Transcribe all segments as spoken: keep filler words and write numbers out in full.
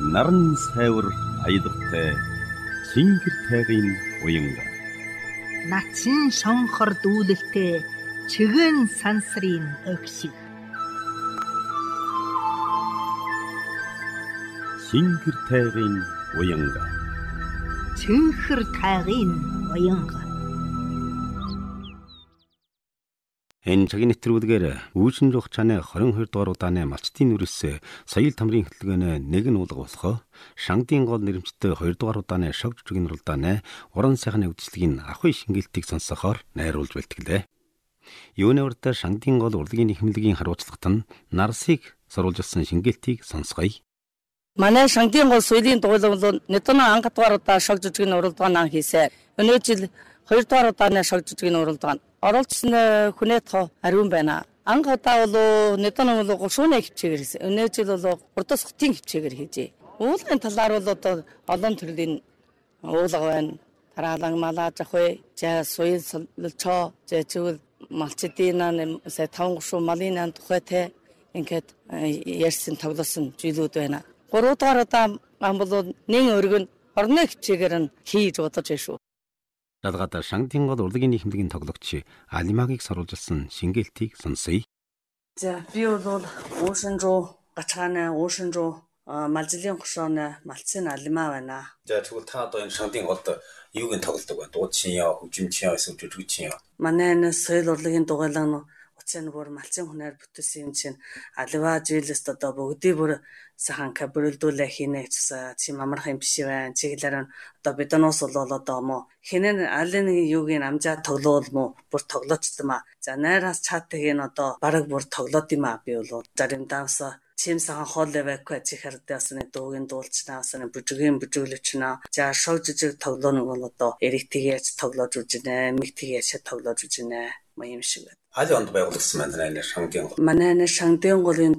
наран сайвар аялгатай Чингэр тайгын уянга. Начин шонхор дүүлэлтэй чигэн сансрын өгшиг. Чингэр тайгын уянга. Чинхэр тайгын уянга. Энэ цагийн нэвтрүүлгээр үүшин жух чанаа хорин хоёр дугаар удааны малчтын нүрэс соёл тамрын хөтөлбөрөөр нэг нь уулга болох шангадын гол нэрмжтэй хоёр дугаар удааны шог жүжигний уралдааны уран сайхны үдшилтийн ахуй шингэлтийг сонсохоор найруулж бэлтгэлээ. Юуны урдаа шангадын гол урлагийн ихэмлэгийн харуулцлагт нь нарсыг соруулжсэн шингэлтийг сонсгоё. Манай шангадын гол соёлын дугуйлал нэдэн анх дугаар удаа шог жүжигний уралдаан хийсэн. Өнөө жил хоёр дугаар удааны шог жүжигний уралдаан оролцсон хүнээ тоо ариун байна. Анх удаа бол нэдэн бол гушууны хөвчөөр хийсэн. Өнөө жил бол урдас хотын хөвчөөр хийжээ. Уулын талаар бол одоо олон төрлийн уулга байна. Тараалан малаж ахвэ, за соёл солилцоо, за зөвл малчдын сая таван гушуу малын тухайтай ингээд ярьсан тоглосон зүйлүүд байна. Гурав дахь удаа амбол нэг өргөн орны хөвчөөр нь хийж удаж байна шүү. Далгада шангадын гол урлагийн ихэмлэгийн тоглогч Алимагийг соруулжсэн шингэлтийг сонсъё. За би бол уушин руу гачгаана, уушин руу малжилийн гушууны малцын Алима байна. За тэгвэл та одоо энэ шангадын голд юуг нь тоглодог вэ? Дуудчин яа, хөгжимчин яа, эсвэл жүжигчин яа? Манай энэ соёл урлагийн дугуйлан уцын бүр малцын хүнээр бүтээсэн юм чинь Алива жилэст одоо бүгдийг бүр сахан кабрэлдүүлээ хийнэ гэсэн чим амархан биш байна. Чиглэлээр одоо биднээс бол одоо мо хинэн алын юуг нь амжаа тоглоул мо бүр тоглоочдсон маа. За найраас чатыг нь одоо бараг бүр тоглоод юм аа. Би бол заримдаас чим сахан хоол эвэква чихэрдээс нэг дуугийн дуулчнаас нэг бүжгийн бүжиглэгчнаа. За шог жижиг тоглоно бол одоо эрэгтэйгээс тоглож үжинэ, мэгтэйгээс тоглож үжинэ. Маяг юм шиг байна. Аль онд байгуулагдсан байна энэ шангадын гол? Манай энэ шангадын голын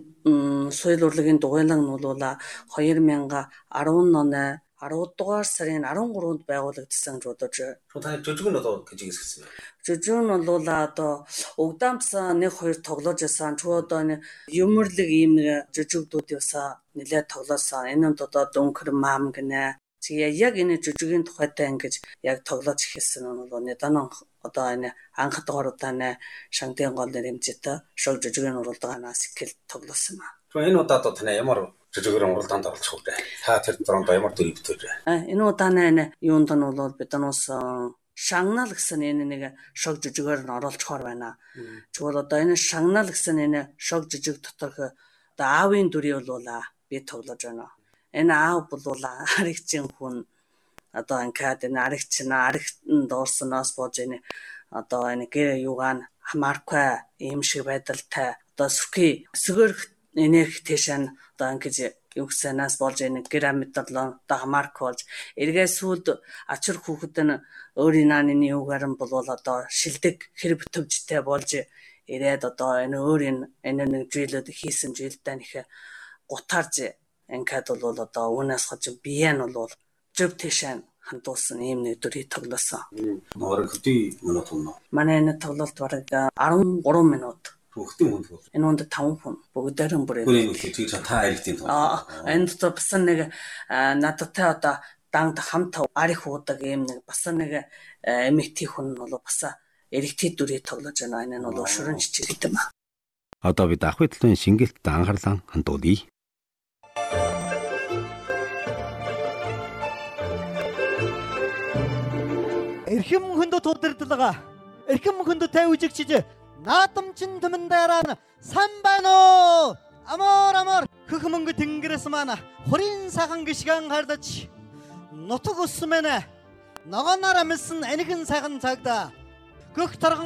соёл урлагийн дугуйлан нь бол хоёр мянга арван оны арав дугаар сарын арван гуравнд байгуулагдсан гэж бодож байна. Та жүжиг нь одоо гэж хэлсэн байна. Жүжиг нь бол одоо угдаамс нэг хоёр тоглож байсан. Ч одоо нэг юмрлэг ийм нэг жүжигдүүд ясаа нэлээд тоглосон. Энэ нь одоо дүнхэр мам гинэ. Тэгээ яг энэ жүжигийн тухайтай ингэж яг тоглож эхэлсэн нь бол нэдэн одоо энэ анх дугаар удааны шангадын гол нэрмжтэй шог жүжигийн уралдаанаас ихэл тоглосон маа. Энэ удаад одоо тань ямар жүжигээр уралдаанд оролцох вэ? Та тэр дөрөнд ямар дүр ивтэж байна? А энэ удааны энэ юунд нь бол биднээс шагнал гэсэн энэ нэг шог жүжигээр нь оролцохоор байна. Тэгвэл одоо энэ шагнал гэсэн энэ шог жүжиг доторх одоо аавын дүрийг бол би тоглож байна. Энэ аав бол аригчин хүн одоо ингээд энэ аригчин аригтан доорсоноос болж энэ одоо энэ гэр юугаан хамааргүй юм шиг байдалтай одоо сүхий сүгэр энерги тэшэн одоо ингэж югсанаас болж энэ гэр амьдлаа одоо хамааргүй болж эргээ сүлд ачир хүүхэд нь өөрийн нааны юугаар нь бол одоо шилдэг хэрэг бүтэмжтэй болж ирээд одоо энэ өөрийн энэ нэг зүйлүүд хийсэн зүйлдээ нэх гутаарж ингээд бол одоо уунаас хож бие нь бол зөв тэшэн хандуулсан ийм нэг дүрийг тоглосон. Бараг хэдий минут өмнө. Манай энэ тоглолт бараг арван гурван минут. Хүүхдийн хүнд бол. Энэ хүнд таван хүн бүгдээрэн бүр. Бүрийн үеийг та харигдیں۔ Аа энэ дотор бас нэг надтай одоо данг хамт арих уудаг ийм нэг бас нэг эмэгтэй хүн бол бас эрэгтэй дүрийг тоглож байна. Энэ нь бол шүрэн жижиг юм аа. Одоо бид ахуй талын шингэлтэд анхаарлаа хандуулъя. Эрхэм хүнд туударлага эрхэм хүнд тавьжигчиж наадамчин тэмдэрэн сан байна уу амар амар хөхмөнгө тэнгэрээс мана хорин сахан гიშгэн хардаж нутг усмэнэ ногооноор амилсан энэгэн сахан цагдаа гөх тархан